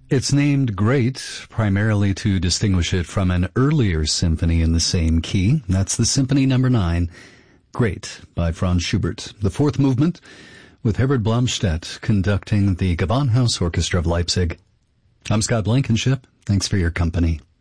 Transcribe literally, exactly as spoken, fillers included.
It's named Great primarily to distinguish it from an earlier symphony in the same key. That's the Symphony Number Nine, Great, by Franz Schubert. The fourth movement, with Herbert Blomstedt conducting the Gewandhaus Orchestra of Leipzig. I'm Scott Blankenship. Thanks for your company.